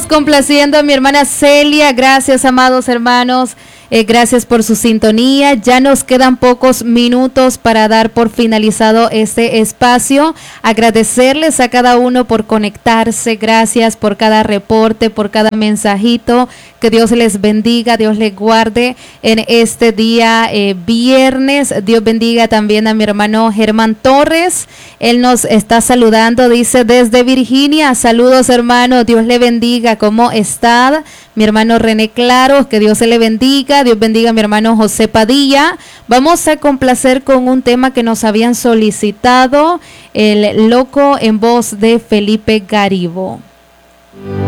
complaciendo a mi hermana Celia. Gracias, amados hermanos. Gracias por su sintonía. Ya nos quedan pocos minutos para dar por finalizado este espacio. Agradecerles a cada uno por conectarse. Gracias por cada reporte, por cada mensajito. Que Dios les bendiga, Dios les guarde en este día viernes. Dios bendiga también a mi hermano Germán Torres. Él nos está saludando, dice desde Virginia. Saludos, hermano, Dios le bendiga. ¿Cómo está? Mi hermano René Claros, que Dios se le bendiga. Dios bendiga a mi hermano José Padilla. Vamos a complacer con un tema que nos habían solicitado, El Loco, en voz de Felipe Garibo.